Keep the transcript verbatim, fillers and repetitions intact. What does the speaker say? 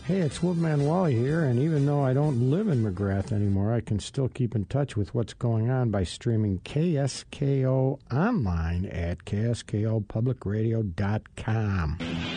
Hey, it's Wolfman Wally here, and even though I don't live in McGrath anymore, I can still keep in touch with what's going on by streaming K S K O online at K S K O public radio dot com.